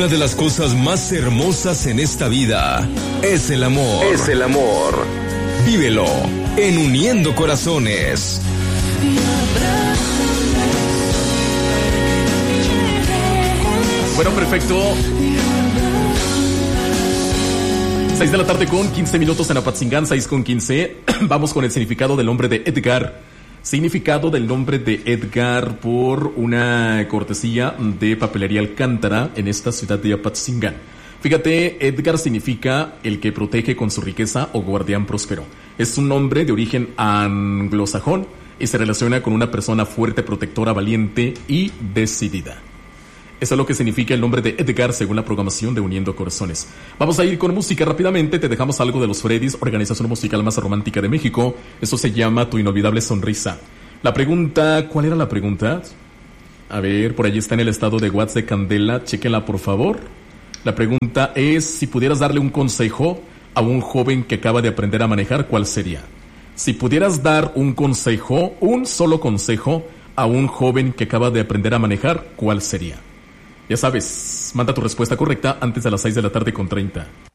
Una de las cosas más hermosas en esta vida es el amor. Es el amor. Vívelo en Uniendo Corazones. Bueno, perfecto. 6 de la tarde con 15 minutos en Apatzingán, 6 con 15. Vamos con el significado del nombre de Edgar. Significado del nombre de Edgar por una cortesía de Papelería Alcántara en esta ciudad de Apatzingán. Fíjate, Edgar significa el que protege con su riqueza o guardián próspero. Es un nombre de origen anglosajón y se relaciona con una persona fuerte, protectora, valiente y decidida. Eso es lo que significa el nombre de Edgar según la programación de Uniendo Corazones. Vamos a ir con música rápidamente. Te dejamos algo de los Freddys, organización musical más romántica de México. Eso se llama Tu Inolvidable Sonrisa. La pregunta, ¿cuál era la pregunta? A ver, por allí está en el estado de WhatsApp de Candela. Chéquenla, por favor. La pregunta es, si pudieras darle un consejo a un joven que acaba de aprender a manejar, ¿cuál sería? Si pudieras dar un consejo, un solo consejo, a un joven que acaba de aprender a manejar, ¿cuál sería? Ya sabes, manda tu respuesta correcta antes de las 6 de la tarde con 30.